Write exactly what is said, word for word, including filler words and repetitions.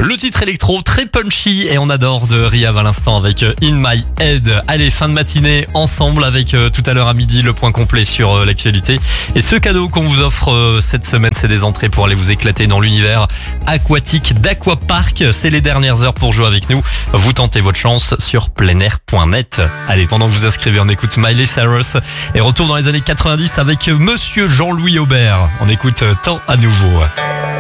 Le titre électro très punchy et on adore de Rihab à l'instant avec In My Head. Allez, fin de matinée ensemble avec euh, tout à l'heure à midi le point complet sur euh, l'actualité. Et ce cadeau qu'on vous offre euh, cette semaine, c'est des entrées pour aller vous éclater dans l'univers aquatique d'Aquapark. C'est les dernières heures pour jouer avec nous. Vous tentez votre chance sur pleinair point net. Allez, pendant que vous inscrivez, on écoute Miley Cyrus et retour dans les années quatre-vingt-dix avec Monsieur Jean-Louis Aubert. On écoute Temps à nouveau.